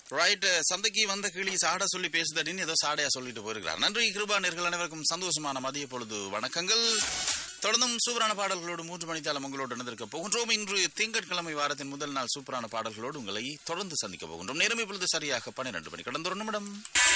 Right. சந்தைக்கு வந்த கிளி சாட சொல்லி பேசுதடின்னு ஏதோ சாடையா சொல்லிட்டு போயிருக்கிறார். நன்றி கிருபா. நேர்கள் அனைவருக்கும் சந்தோஷமான மதிய பொழுது வணக்கங்கள். தொடர்ந்தும் சூப்பரான பாடல்களோடு 3 மணித்தாலம் உங்களோடு இணைந்திருக்க போகின்றோம். இன்று திங்கட்கிழமை வாரத்தின் முதல் நாள் சூப்பரான பாடல்களோடு உங்களை தொடர்ந்து சந்திக்க போகின்றோம். நேரம் இப்பொழுது சரியாக 12 மணி கடந்த 1 நிமிடம்.